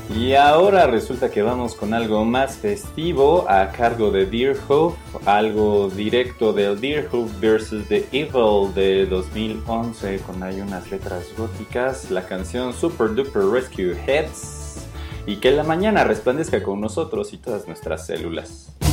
Y ahora resulta que vamos con algo más festivo a cargo de Deerhoof, algo directo del Deerhoof versus The Evil de 2011 con ahí unas letras góticas, la canción Super Duper Rescue Heads y que la mañana resplandezca con nosotros y todas nuestras células.